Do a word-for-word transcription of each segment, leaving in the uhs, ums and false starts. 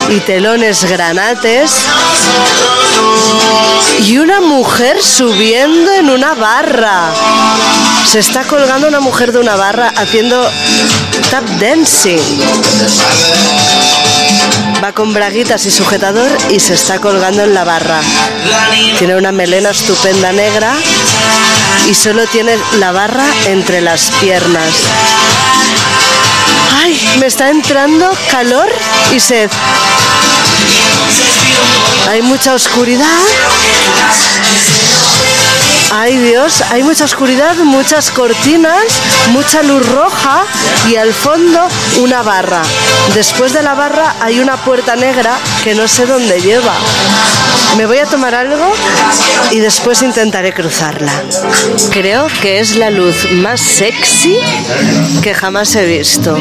y telones granates y una mujer subiendo en una barra. Se está colgando una mujer de una barra haciendo tap dancing. Va con braguitas y sujetador y se está colgando en la barra. Tiene una melena estupenda negra y solo tiene la barra entre las piernas. ¡Ay! Me está entrando calor y sed. Hay mucha oscuridad. Ay Dios, hay mucha oscuridad, muchas cortinas, mucha luz roja y al fondo una barra. Después de la barra hay una puerta negra que no sé dónde lleva. Me voy a tomar algo y después intentaré cruzarla. Creo que es la luz más sexy que jamás he visto.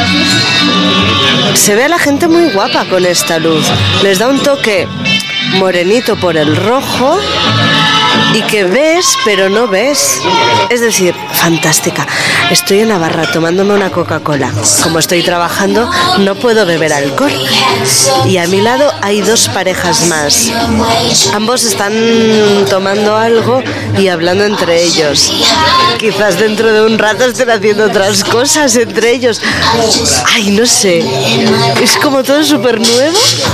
Se ve a la gente muy guapa con esta luz. Les da un toque morenito por el rojo y que ves pero no ves. Es decir, fantástica. Estoy en la barra tomándome una Coca-Cola. Como estoy trabajando no puedo beber alcohol y a mi lado hay dos parejas más. Ambos están tomando algo y hablando entre ellos. Quizás dentro de un rato estén haciendo otras cosas entre ellos. Ay, no sé. Es como todo súper nuevo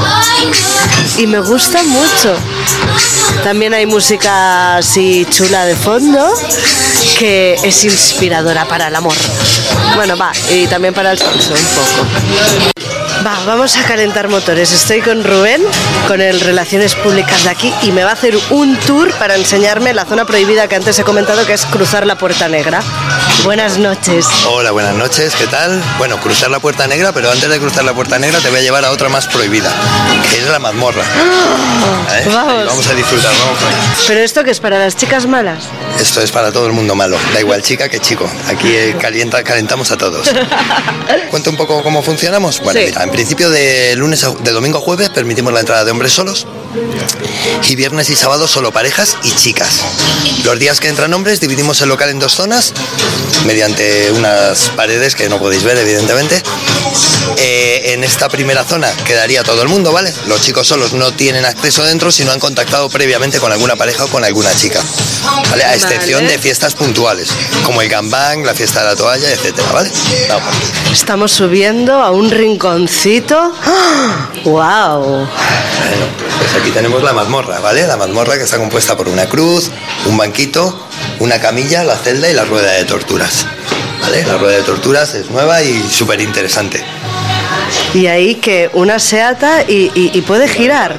y me gusta mucho. También hay música así chula de fondo que es inspiradora para el amor. Bueno, va, y también para el sexo un poco. Va, vamos a calentar motores. Estoy con Rubén, con el Relaciones Públicas de aquí, y me va a hacer un tour para enseñarme la zona prohibida que antes he comentado, que es cruzar la Puerta Negra. Buenas noches. Hola, buenas noches, ¿qué tal? Bueno, cruzar la Puerta Negra, pero antes de cruzar la Puerta Negra te voy a llevar a otra más prohibida, que es la mazmorra. ¿Eh? Vamos. Vamos a disfrutar, vamos. ¿Pero esto qué es, para las chicas malas? Esto es para todo el mundo malo, da igual chica que chico. Aquí eh, calienta, calentamos a todos. ¿Cuento un poco cómo funcionamos? Bueno, sí. Mira, en principio de lunes a, de domingo a jueves permitimos la entrada de hombres solos y viernes y sábado solo parejas y chicas. Los días que entran hombres dividimos el local en dos zonas mediante unas paredes que no podéis ver evidentemente. Eh, en esta primera zona quedaría todo el mundo, ¿vale? Los chicos solos no tienen acceso dentro si no han contactado previamente con alguna pareja o con alguna chica, ¿vale? A excepción vale. de fiestas puntuales, como el gangbang, la fiesta de la toalla, etcétera, ¿vale? Vamos. Estamos subiendo a un rinconcito. ¡Wow! Bueno, pues aquí tenemos la mazmorra, ¿vale? La mazmorra que está compuesta por una cruz, un banquito, una camilla, la celda y la rueda de torturas, ¿vale? La rueda de torturas es nueva y súper interesante. Y ahí que una se ata y, y, y puede girar.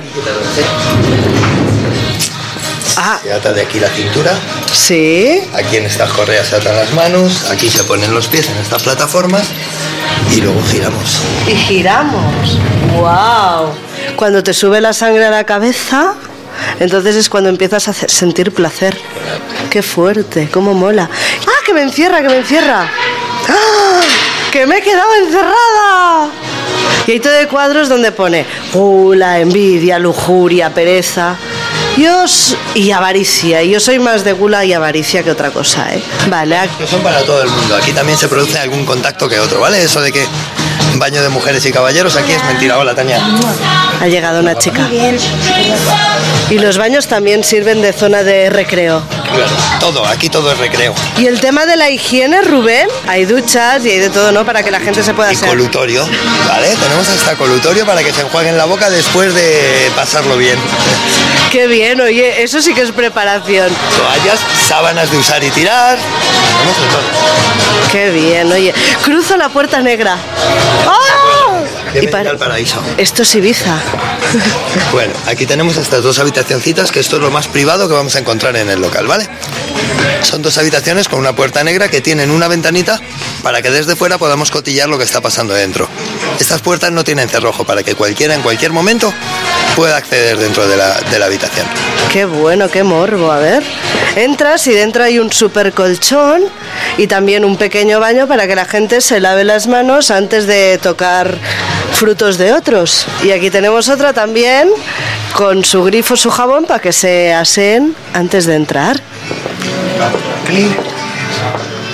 Ah. Se ata de aquí la cintura. Sí. Aquí en estas correas se atan las manos. Aquí se ponen los pies en estas plataformas. Y luego giramos. Y giramos. ¡Wow! Cuando te sube la sangre a la cabeza, entonces es cuando empiezas a hacer, sentir placer. ¡Qué fuerte! ¡Cómo mola! ¡Ah, que me encierra, que me encierra! ¡Ah! ¡Que me he quedado encerrada! Y hay todo de cuadros donde pone gula, envidia, lujuria, pereza... Yo y avaricia. Yo soy más de gula y avaricia que otra cosa, ¿eh? Vale. Que son para todo el mundo. Aquí también se produce algún contacto que otro, ¿vale? Eso de que baño de mujeres y caballeros aquí es mentira. Hola, Tania. Ha llegado una chica. Y los baños también sirven de zona de recreo. Claro, todo, aquí todo es recreo. Y el tema de la higiene, Rubén, hay duchas y hay de todo, ¿no? Para que la gente se pueda y hacer. Colutorio, ¿vale? Tenemos hasta colutorio para que se enjuaguen la boca después de pasarlo bien. Qué bien, oye, eso sí que es preparación. Toallas, sábanas de usar y tirar. Tenemos de todo. Qué bien, oye. Cruzo la Puerta Negra. ¡Oh! Y para el paraíso. Esto es Ibiza. Bueno, aquí tenemos estas dos habitacioncitas, que esto es lo más privado que vamos a encontrar en el local, ¿vale? Son dos habitaciones con una puerta negra que tienen una ventanita para que desde fuera podamos cotillar lo que está pasando dentro. Estas puertas no tienen cerrojo para que cualquiera en cualquier momento pueda acceder dentro de la, de la habitación. Qué bueno, qué morbo, a ver. Entras y dentro hay un super colchón y también un pequeño baño para que la gente se lave las manos antes de tocar frutos de otros. Y aquí tenemos otra también con su grifo, su jabón para que se aseen antes de entrar.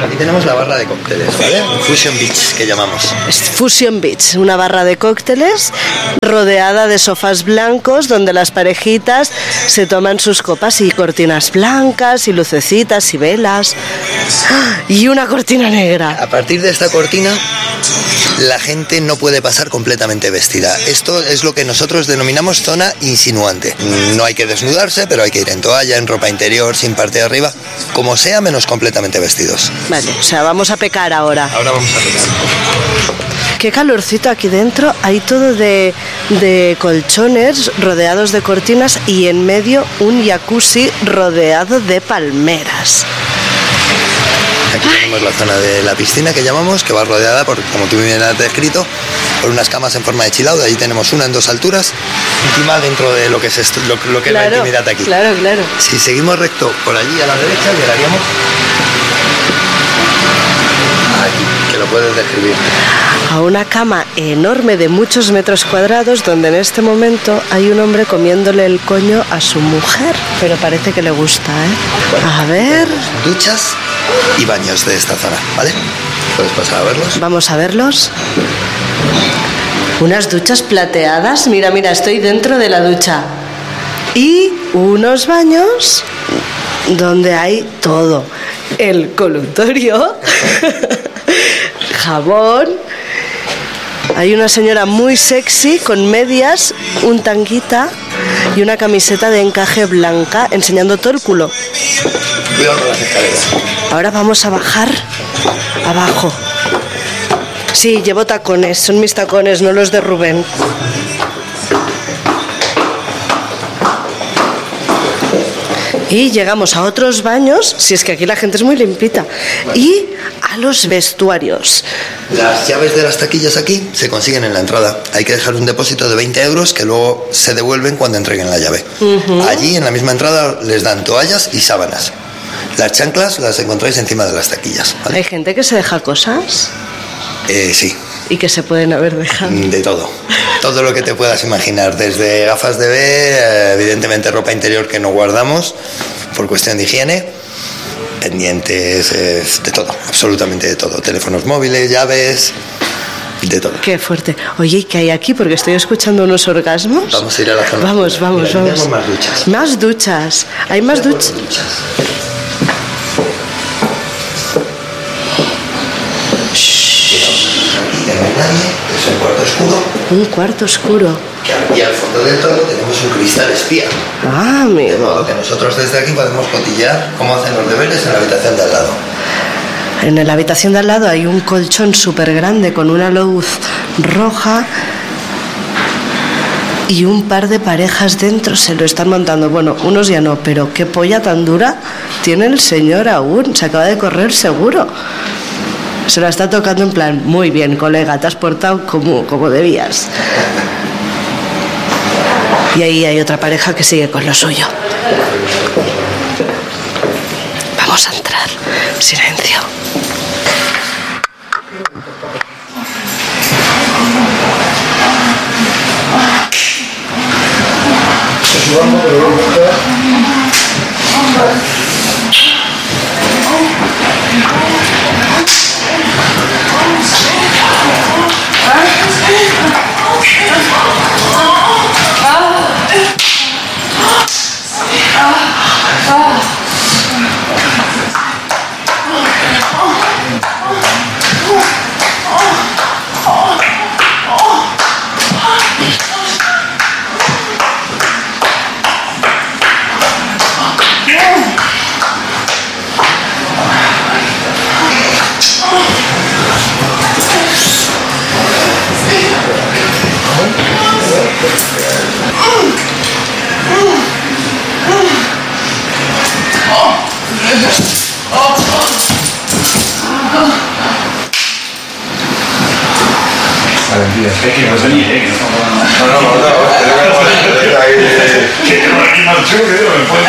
Bueno, aquí tenemos la barra de cócteles, ¿vale? Fusion Beach, que llamamos. Fusion Beach, una barra de cócteles rodeada de sofás blancos donde las parejitas se toman sus copas y cortinas blancas y lucecitas y velas. Y una cortina negra. A partir de esta cortina, la gente no puede pasar completamente vestida. Esto es lo que nosotros denominamos zona insinuante. No hay que desnudarse, pero hay que ir en toalla, en ropa interior, sin parte de arriba, como sea, menos completamente vestidos. Vale, o sea, vamos a pecar ahora. Ahora vamos a pecar. Qué calorcito aquí dentro. Hay todo de, de colchones rodeados de cortinas y en medio un jacuzzi rodeado de palmeras. Aquí tenemos la zona de la piscina que llamamos, que va rodeada, por, como tú bien has descrito, por unas camas en forma de chill out. Allí tenemos una en dos alturas, íntima dentro de lo que es, esto, lo, lo que claro, es la intimidad aquí. Claro, claro. Si seguimos recto por allí a la derecha, llegaríamos aquí, que lo puedes describir. A una cama enorme de muchos metros cuadrados donde en este momento hay un hombre comiéndole el coño a su mujer, pero parece que le gusta, ¿eh? A ver... Duchas y baños de esta zona, ¿vale? ¿Puedes pasar a verlos? Vamos a verlos. Unas duchas plateadas. Mira, mira, estoy dentro de la ducha. Y unos baños donde hay todo. El colutorio, jabón. Hay una señora muy sexy con medias, un tanguita y una camiseta de encaje blanca enseñando todo el culo. Cuidado con las escaleras. Ahora vamos a bajar abajo. Sí, llevo tacones, son mis tacones, no los de Rubén. Y llegamos a otros baños, si es que aquí la gente es muy limpita, y a los vestuarios. Las llaves de las taquillas aquí se consiguen en la entrada. Hay que dejar un depósito de veinte euros que luego se devuelven cuando entreguen la llave. Uh-huh. Allí, en la misma entrada, les dan toallas y sábanas. Las chanclas las encontráis encima de las taquillas, ¿vale? ¿Hay gente que se deja cosas? Eh, sí. ¿Y que se pueden haber dejado? De todo. Todo lo que te puedas imaginar, desde gafas de ver, evidentemente ropa interior que no guardamos por cuestión de higiene, pendientes, eh, de todo, absolutamente de todo. Teléfonos móviles, llaves, de todo. Qué fuerte. Oye, ¿y qué hay aquí? Porque estoy escuchando unos orgasmos. Vamos a ir a la zona. Vamos, vamos, Mira, vamos. Tenemos más duchas. Más duchas. Hay más duchas. duchas. Es un cuarto oscuro. Un cuarto oscuro. Y al fondo del todo tenemos un cristal espía. Ah, amigo. De modo que nosotros desde aquí podemos cotillear cómo hacen los deberes en la habitación de al lado. En la habitación de al lado hay un colchón súper grande con una luz roja y un par de parejas dentro se lo están montando. Bueno, unos ya no, pero qué polla tan dura tiene el señor aún. Se acaba de correr seguro. Se la está tocando en plan, muy bien, colega, te has portado como, como debías. Y ahí hay otra pareja que sigue con lo suyo. Vamos a entrar. Silencio. Es que no sé ni eh, que no no, no, no, que tengo aquí más chulo que me puedo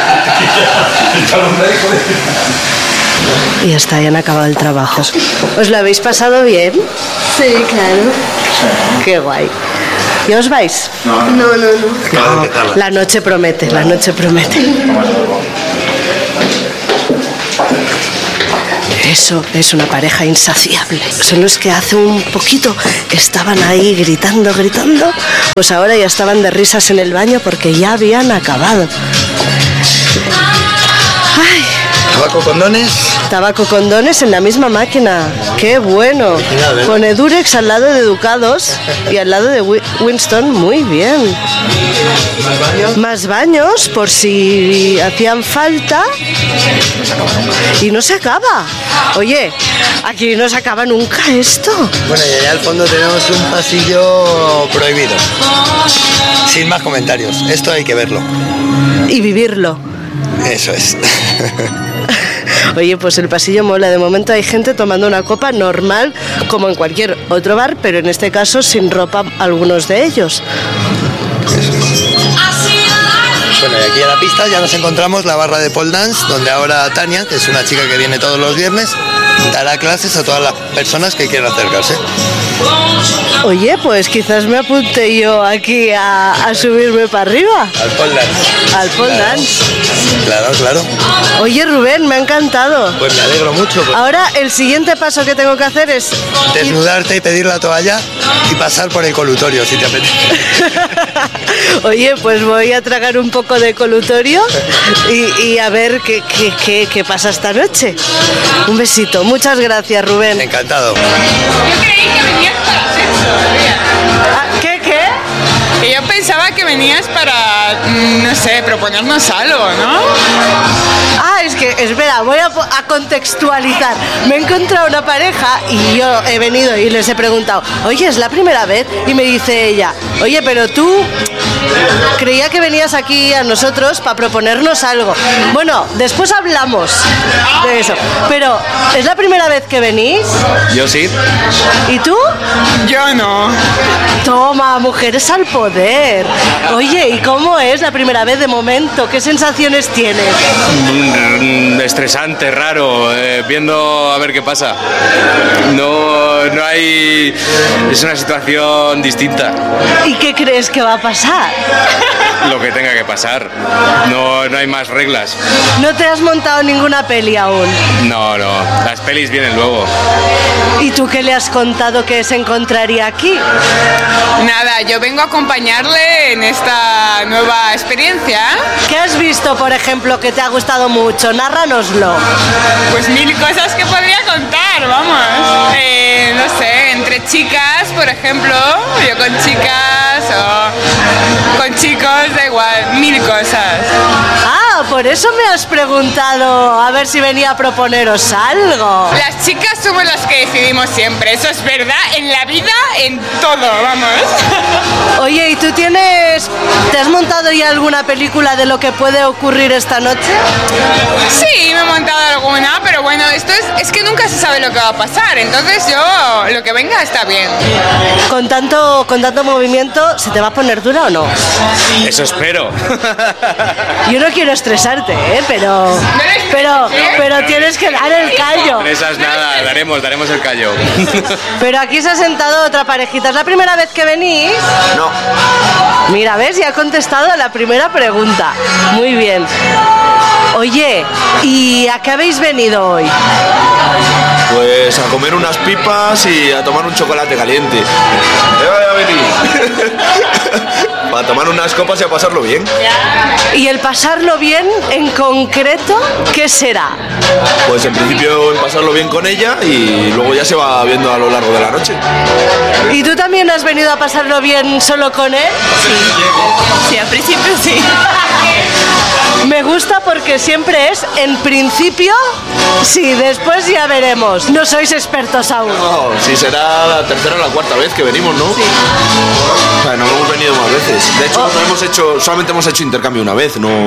y hasta ahí han acabado el trabajo. ¿Os lo habéis pasado bien? Sí, claro. Qué guay. ¿Y os vais? No, no, no. No, la noche promete, la noche promete. Eso es una pareja insaciable. Son los que hace un poquito estaban ahí gritando, gritando, pues ahora ya estaban de risas en el baño porque ya habían acabado. Ay. ¿Tabaco condones? Tabaco condones en la misma máquina. ¡Qué bueno! Pone Durex al lado de Ducados y al lado de Winston. Muy bien. ¿Más baños? Más baños, por si hacían falta. Y no se acaba. Oye, aquí no se acaba nunca esto. Bueno, y allá al fondo tenemos un pasillo prohibido. Sin más comentarios. Esto hay que verlo. Y vivirlo. Eso es. Oye, pues el pasillo mola. De momento hay gente tomando una copa normal, como en cualquier otro bar, pero en este caso sin ropa algunos de ellos. Bueno, y aquí a la pista ya nos encontramos la barra de pole dance, donde ahora Tania, que es una chica que viene todos los viernes, dará clases a todas las personas que quieran acercarse. Oye, pues quizás me apunte yo aquí a, a subirme para arriba. Al pole dance. Al pole claro. dance. Claro, claro. Oye, Rubén, me ha encantado. Pues me alegro mucho. Pues. Ahora el siguiente paso que tengo que hacer es... desnudarte y pedir la toalla y pasar por el colutorio, si te apetece. Oye, pues voy a tragar un poco de colutorio y, y a ver qué, qué, qué, qué pasa esta noche. Un besito. Muchas gracias, Rubén. Encantado. Yo creí que venías para sexo. Ah, ¿Qué, qué? Que yo pensaba que venías para, no sé, proponernos algo, ¿no? Ah, es que, espera, voy a, a contextualizar. Me he encontrado una pareja y yo he venido y les he preguntado, oye, ¿es la primera vez? Y me dice ella, oye, pero tú creía que venías aquí a nosotros para proponernos algo. Bueno, después hablamos de eso. Pero, ¿es la primera vez que venís? Yo sí. ¿Y tú? Yo no. Toma, mujeres al poder. Oye, ¿y cómo es la primera vez de momento? ¿Qué sensaciones tienes? Mm, estresante, raro, eh, viendo a ver qué pasa. No, no hay... Es una situación distinta. ¿Y qué crees que va a pasar? Lo que tenga que pasar. No, no hay más reglas. ¿No te has montado ninguna peli aún? No, no. Las pelis vienen luego. ¿Y tú qué le has contado que se encontraría aquí? Nada, yo vengo a acompañarle en esta nueva experiencia. ¿Qué has visto, por ejemplo, que te ha gustado mucho? Nárranoslo. Pues mil cosas que podría contar, vamos. Eh, no sé, entre chicas, por ejemplo, yo con chicas o con chicos, da igual, mil cosas. Ah, por eso me has preguntado a ver si venía a proponeros algo. Las chicas somos las que decidimos siempre, eso es verdad, en la vida, en todo, vamos. Oye, ¿y tú tienes... ¿te has montado ya alguna película de lo que puede ocurrir esta noche? Sí, me he montado alguna, pero bueno, esto es, es que nunca se sabe lo que va a pasar, entonces yo, lo que venga está bien. Con tanto, con tanto movimiento, ¿se te va a poner dura o no? Eso espero. Yo no quiero estresarte, ¿eh? Pero, pero, pero tienes que dar el callo. Presas nada, daremos, daremos el callo. Pero aquí se ha sentado otra parejita. ¿Es la primera vez que venís? No. Mira, ¿ves? Ya ha contestado a la primera pregunta. Muy bien. Oye, ¿y a qué habéis venido hoy? Pues a comer unas pipas y a tomar un chocolate caliente. ¿Qué vaya a venir? Para tomar unas copas y a pasarlo bien. ¿Y el pasarlo bien en concreto qué será? Pues en principio en pasarlo bien con ella y luego ya se va viendo a lo largo de la noche. ¿Y tú también has venido a pasarlo bien solo con él? Sí, al principio sí. Me gusta porque siempre es en principio, sí, después ya veremos. No sois expertos aún. No, sí, será la tercera o la cuarta vez que venimos, ¿no? Sí. O sea, no hemos venido más veces. De hecho, Oh. no hemos hecho, solamente hemos hecho intercambio una vez, no.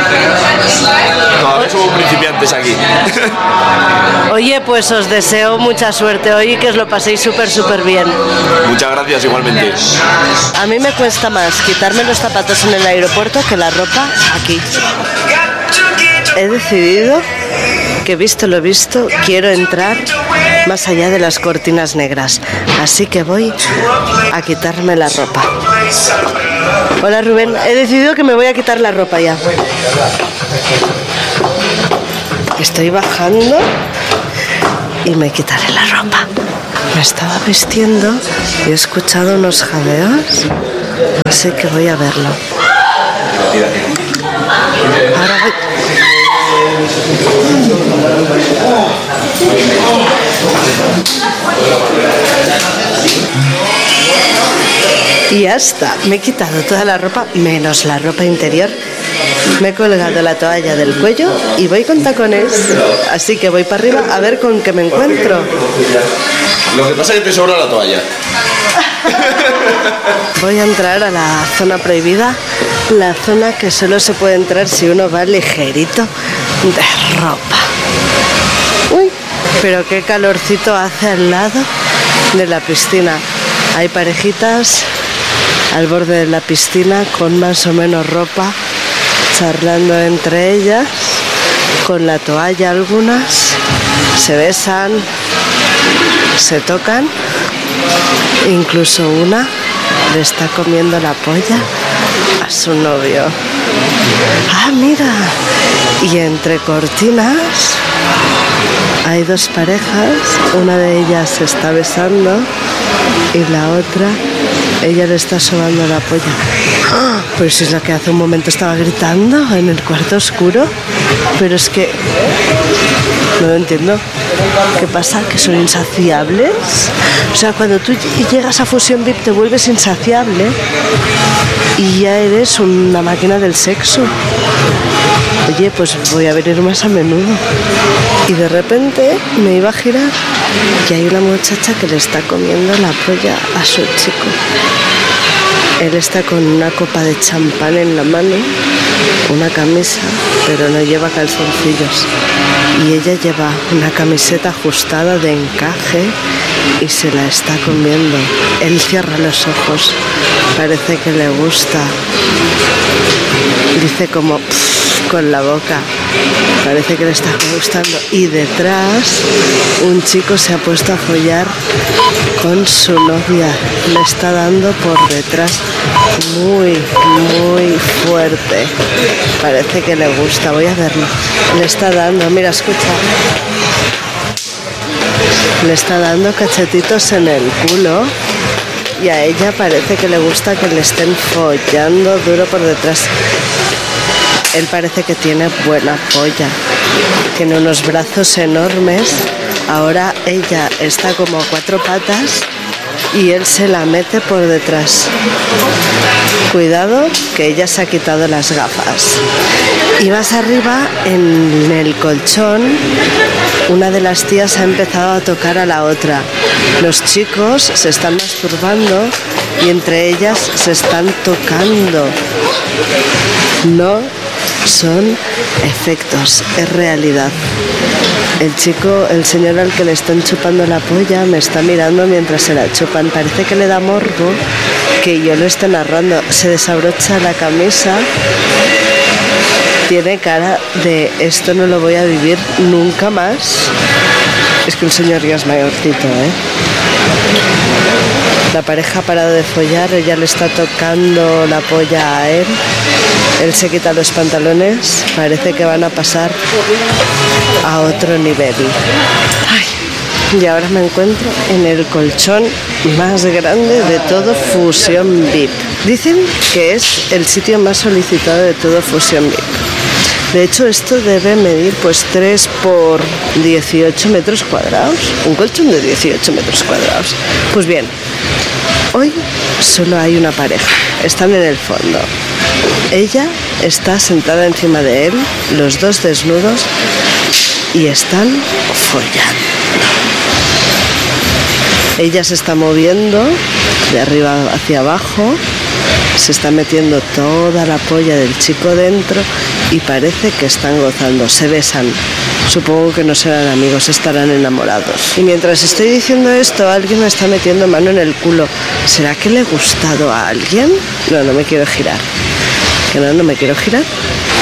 Todavía somos principiantes aquí. Oye, pues os deseo mucha suerte hoy y que os lo paséis súper, súper bien. Muchas gracias igualmente. A mí me cuesta más quitarme los zapatos en el aeropuerto que la ropa aquí. He decidido que, visto lo visto, quiero entrar más allá de las cortinas negras. Así que voy a quitarme la ropa. Hola, Rubén. He decidido que me voy a quitar la ropa ya. Estoy bajando y me quitaré la ropa. Me estaba vistiendo y he escuchado unos jadeos, así que voy a verlo. Ahora voy. Y ya está, me he quitado toda la ropa, menos la ropa interior. Me he colgado la toalla del cuello y voy con tacones. Así que voy para arriba a ver con qué me encuentro. Lo que pasa es que te sobra la toalla. Voy a entrar a la zona prohibida, la zona que solo se puede entrar si uno va ligerito de ropa. Uy, pero qué calorcito hace al lado de la piscina. Hay parejitas al borde de la piscina con más o menos ropa, charlando entre ellas, con la toalla algunas, se besan, se tocan, incluso una le está comiendo la polla a su novio. ¡Ah, mira! Y entre cortinas hay dos parejas, una de ellas se está besando y la otra, ella le está sobando la polla. ¡Ah! Pero si es la que hace un momento estaba gritando en el cuarto oscuro. Pero es que no lo entiendo. ¿Qué pasa? ¿Que son insaciables? O sea, cuando tú llegas a Fusión V I P te vuelves insaciable y ya eres una máquina del sexo. Oye, pues voy a venir más a menudo. Y de repente me iba a girar y hay una muchacha que le está comiendo la polla a su chico. Él está con una copa de champán en la mano, una camisa, pero no lleva calzoncillos. Y ella lleva una camiseta ajustada de encaje y se la está comiendo. Él cierra los ojos, parece que le gusta. Dice como pff, con la boca, parece que le está gustando. Y detrás un chico se ha puesto a follar con su novia, le está dando por detrás muy, muy fuerte. Parece que le gusta, voy a verlo. Le está dando, mira, escucha. Le está dando cachetitos en el culo y a ella parece que le gusta que le estén follando duro por detrás. Él parece que tiene buena polla, tiene unos brazos enormes. Ahora ella está como a cuatro patas y él se la mete por detrás. Cuidado, que ella se ha quitado las gafas. Y más arriba, en el colchón, una de las tías ha empezado a tocar a la otra. Los chicos se están masturbando y entre ellas se están tocando. No son efectos, es realidad. El chico, el señor al que le están chupando la polla me está mirando mientras se la chupan. Parece que le da morbo que yo lo esté narrando. Se desabrocha la camisa. Tiene cara de esto no lo voy a vivir nunca más. Es que el señor ya es mayorcito, ¿eh? La pareja ha parado de follar, ella le está tocando la polla a él. Él se quita los pantalones, parece que van a pasar a otro nivel. Ay, y ahora me encuentro en el colchón más grande de todo Fusión V I P. Dicen que es el sitio más solicitado de todo Fusión V I P. De hecho, esto debe medir pues tres por dieciocho metros cuadrados. Un colchón de dieciocho metros cuadrados. Pues bien, hoy solo hay una pareja. Están en el fondo. Ella está sentada encima de él, los dos desnudos, y están follando. Ella se está moviendo de arriba hacia abajo, se está metiendo toda la polla del chico dentro y parece que están gozando, se besan. Supongo que no serán amigos, estarán enamorados. Y mientras estoy diciendo esto, alguien me está metiendo mano en el culo. ¿Será que le he gustado a alguien? No, no me quiero girar. ¿Que no, no me quiero girar?